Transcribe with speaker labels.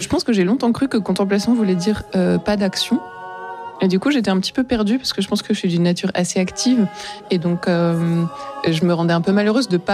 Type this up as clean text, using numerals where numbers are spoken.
Speaker 1: pense que j'ai longtemps cru que contemplation voulait dire pas d'action. Et du coup, j'étais un petit peu perdue parce que je pense que je suis d'une nature assez active. Et donc, je me rendais un peu malheureuse de pas